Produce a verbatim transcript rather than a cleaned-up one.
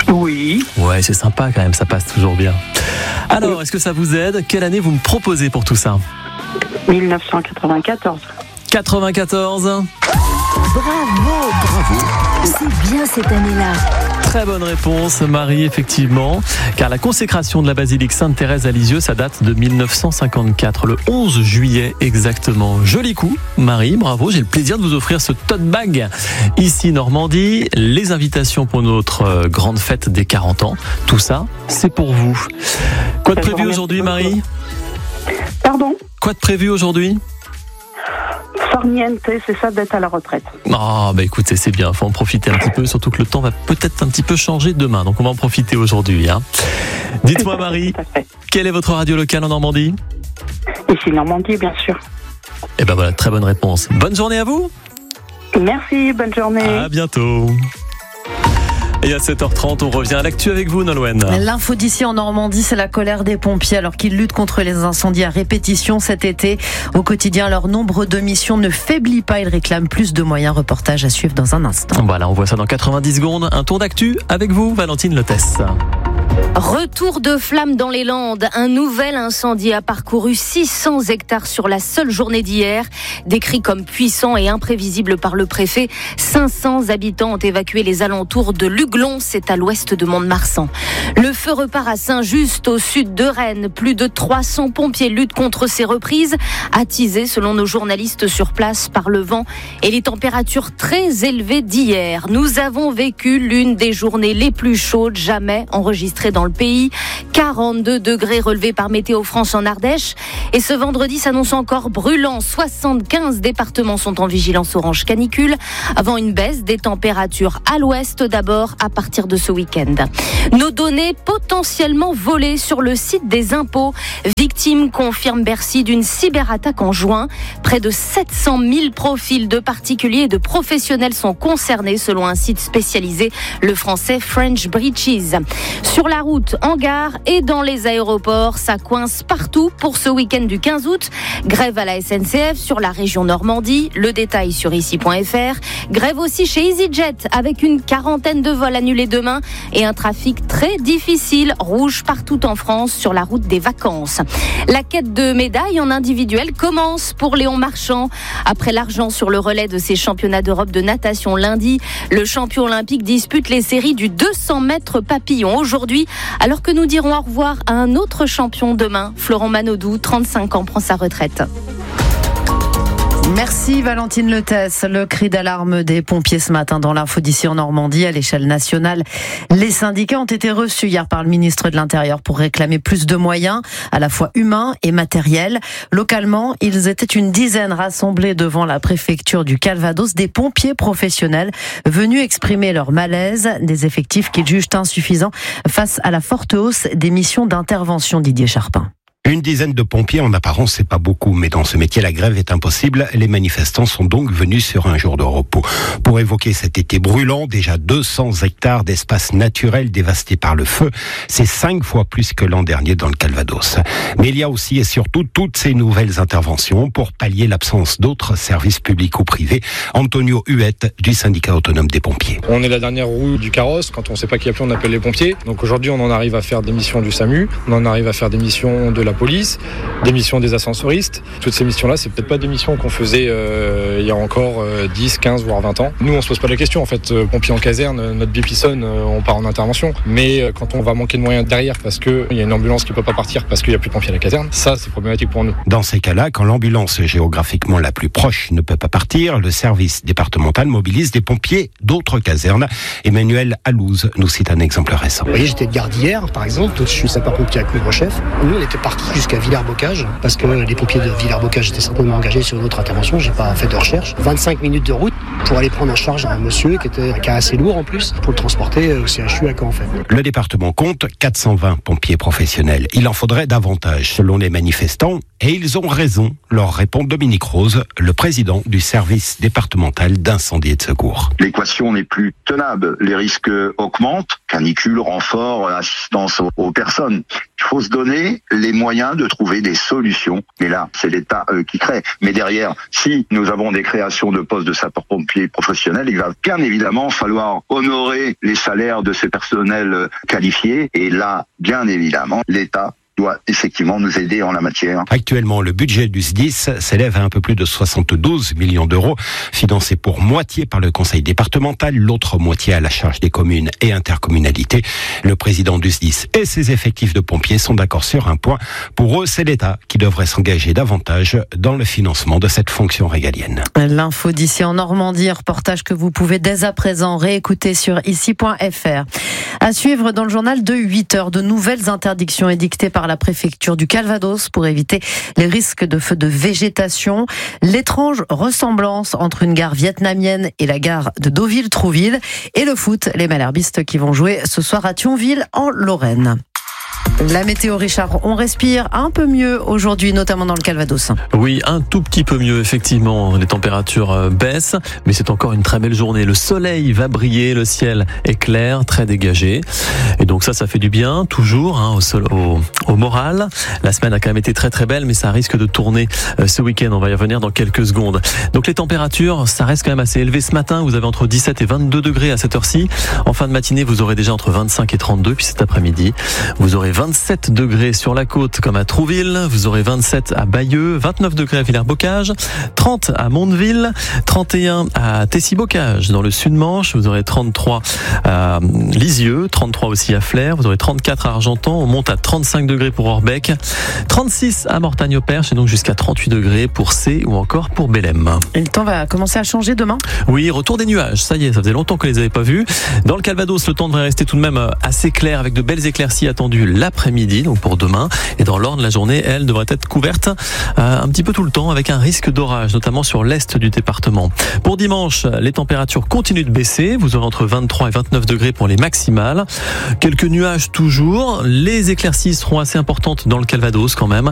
Oui. Ouais, c'est sympa quand même, ça passe toujours bien. Alors, est-ce que ça vous aide ? Quelle année vous me proposez pour tout ça ? dix-neuf cent quatre-vingt-quatorze. quatre-vingt-quatorze. Bravo, bravo. C'est bien cette année-là. Très bonne réponse, Marie, effectivement. Car la consécration de la basilique Sainte-Thérèse à Lisieux, ça date de dix-neuf cent cinquante-quatre, le onze juillet exactement. Joli coup, Marie, bravo. J'ai le plaisir de vous offrir ce tote bag ici Normandie. Les invitations pour notre grande fête des quarante ans. Tout ça, c'est pour vous. Quoi de prévu aujourd'hui, Marie ? Pardon ? Quoi de prévu aujourd'hui ? Farniente, c'est ça d'être à la retraite. Ah, bah écoutez, c'est bien, faut en profiter un petit peu, surtout que le temps va peut-être un petit peu changer demain, donc on va en profiter aujourd'hui. Hein. Dites-moi, Marie, quelle est votre radio locale en Normandie ? Ici Normandie, bien sûr. Eh ben voilà, très bonne réponse. Bonne journée à vous. Merci, bonne journée. À bientôt. Et à sept heures trente, on revient à l'actu avec vous, Nolwenn. L'info d'ici en Normandie, c'est la colère des pompiers alors qu'ils luttent contre les incendies à répétition cet été. Au quotidien, leur nombre de missions ne faiblit pas. Ils réclament plus de moyens. Reportage à suivre dans un instant. Voilà, on voit ça dans quatre-vingt-dix secondes. Un tour d'actu avec vous, Valentine Lotès. Retour de flammes dans les Landes. Un nouvel incendie a parcouru six cents hectares sur la seule journée d'hier. Décrit comme puissant et imprévisible par le préfet, cinq cents habitants ont évacué les alentours de Luglon, c'est à l'ouest de Mont-de-Marsan. Le feu repart à Saint-Just, au sud de Rennes. Plus de trois cents pompiers luttent contre ces reprises, attisées selon nos journalistes sur place par le vent et les températures très élevées d'hier. Nous avons vécu l'une des journées les plus chaudes jamais enregistrées dans le pays. quarante-deux degrés relevés par Météo France en Ardèche. Et ce vendredi s'annonce encore brûlant. soixante-quinze départements sont en vigilance orange canicule, avant une baisse des températures à l'ouest d'abord à partir de ce week-end. Nos données potentiellement volées sur le site des impôts. Victime, confirme Bercy, d'une cyberattaque en juin. Près de sept cent mille profils de particuliers et de professionnels sont concernés selon un site spécialisé, le français French Breaches. Sur la route, en gare et dans les aéroports, ça coince partout pour ce week-end du quinze août. Grève à la S N C F sur la région Normandie. Le détail sur ici point f r. Grève aussi chez EasyJet avec une quarantaine de vols annulés demain et un trafic très difficile, rouge partout en France sur la route des vacances. La quête de médailles en individuel commence pour Léon Marchand. Après l'argent sur le relais de ses championnats d'Europe de natation lundi, le champion olympique dispute les séries du deux cents mètres papillon aujourd'hui, alors que nous dirons au revoir à un autre champion demain. Florent Manodou, trente-cinq ans, prend sa retraite. Merci Valentine Lotès. Le cri d'alarme des pompiers ce matin dans l'info d'ici en Normandie à l'échelle nationale. Les syndicats ont été reçus hier par le ministre de l'Intérieur pour réclamer plus de moyens, à la fois humains et matériels. Localement, ils étaient une dizaine rassemblés devant la préfecture du Calvados, des pompiers professionnels venus exprimer leur malaise, des effectifs qu'ils jugent insuffisants face à la forte hausse des missions d'intervention. Didier Charpin. Une dizaine de pompiers, en apparence, c'est pas beaucoup, mais dans ce métier, la grève est impossible. Les manifestants sont donc venus sur un jour de repos. Pour évoquer cet été brûlant, déjà deux cents hectares d'espace naturel dévastés par le feu, c'est cinq fois plus que l'an dernier dans le Calvados. Mais il y a aussi et surtout toutes ces nouvelles interventions pour pallier l'absence d'autres services publics ou privés. Antonio Huette, du syndicat autonome des pompiers. On est la dernière roue du carrosse. Quand on sait pas qui appeler, on appelle les pompiers. Donc aujourd'hui, on en arrive à faire des missions du SAMU, on en arrive à faire des missions de la police, des missions des ascensoristes. Toutes ces missions-là, c'est peut-être pas des missions qu'on faisait euh, il y a encore euh, dix, quinze, voire vingt ans. Nous, on se pose pas la question. En fait, euh, pompiers en caserne, notre bip sonne, euh, on part en intervention. Mais euh, quand on va manquer de moyens derrière parce qu'il y a une ambulance qui peut pas partir parce qu'il y a plus de pompiers à la caserne, ça, c'est problématique pour nous. Dans ces cas-là, quand l'ambulance géographiquement la plus proche ne peut pas partir, le service départemental mobilise des pompiers d'autres casernes. Emmanuel Alouz nous cite un exemple récent. Vous voyez, j'étais de garde hier, par exemple. Je suis sapeur-pompier à couvre-chef. Nous, on était partis jusqu'à Villers-Bocage, parce que les pompiers de Villers-Bocage étaient certainement engagés sur une autre intervention. J'ai pas fait de recherche. vingt-cinq minutes de route pour aller prendre en charge un monsieur qui était un cas assez lourd en plus, pour le transporter au C H U à Caen en fait. Le département compte quatre cent vingt pompiers professionnels. Il en faudrait davantage. Selon les manifestants, Et ils ont raison, leur répond Dominique Rose, le président du service départemental d'incendie et de secours. L'équation n'est plus tenable, les risques augmentent, canicule, renfort, assistance aux personnes. Il faut se donner les moyens de trouver des solutions. Mais là, c'est l'État euh, qui crée. Mais derrière, si nous avons des créations de postes de sapeurs-pompiers professionnels, il va bien évidemment falloir honorer les salaires de ces personnels qualifiés. Et là, bien évidemment, l'État doit effectivement nous aider en la matière. Actuellement, le budget du S D I S s'élève à un peu plus de soixante-douze millions d'euros, financé pour moitié par le conseil départemental, l'autre moitié à la charge des communes et intercommunalités. Le président du S D I S et ses effectifs de pompiers sont d'accord sur un point. Pour eux, c'est l'État qui devrait s'engager davantage dans le financement de cette fonction régalienne. L'info d'ici en Normandie, reportage que vous pouvez dès à présent réécouter sur ici point f r. À suivre dans le journal de huit heures, de nouvelles interdictions édictées par la préfecture du Calvados pour éviter les risques de feux de végétation. L'étrange ressemblance entre une gare vietnamienne et la gare de Deauville-Trouville. Et le foot, les malherbistes qui vont jouer ce soir à Thionville en Lorraine. La météo, Richard, on respire un peu mieux aujourd'hui, notamment dans le Calvados. Oui, un tout petit peu mieux, effectivement. Les températures baissent, mais c'est encore une très belle journée. Le soleil va briller, le ciel est clair, très dégagé. Et donc ça, ça fait du bien, toujours, hein, au, sol, au, au moral. La semaine a quand même été très très belle, mais ça risque de tourner ce week-end. On va y revenir dans quelques secondes. Donc les températures, ça reste quand même assez élevé ce matin. Vous avez entre dix-sept et vingt-deux degrés à cette heure-ci. En fin de matinée, vous aurez déjà entre vingt-cinq et trente-deux. Puis cet après-midi, vous aurez vingt-sept degrés sur la côte comme à Trouville, vous aurez vingt-sept à Bayeux, vingt-neuf degrés à Villers-Bocage, trente à Mondeville, trente et un à Tessy-Bocage dans le sud-Manche, vous aurez trente-trois à Lisieux, trente-trois aussi à Flers, vous aurez trente-quatre à Argentan, on monte à trente-cinq degrés pour Orbec, trente-six à Mortagne-au-Perche et donc jusqu'à trente-huit degrés pour C ou encore pour Bélem. Et le temps va commencer à changer demain ? Oui, retour des nuages, ça y est, ça faisait longtemps que les avait pas vus. Dans le Calvados, le temps devrait rester tout de même assez clair avec de belles éclaircies attendues l'après-midi, donc pour demain. Et dans l'Orne, la journée, elle, devrait être couverte euh, un petit peu tout le temps avec un risque d'orage, notamment sur l'est du département. Pour dimanche, les températures continuent de baisser. Vous aurez entre vingt-trois et vingt-neuf degrés pour les maximales. Quelques nuages toujours. Les éclaircies seront assez importantes dans le Calvados quand même.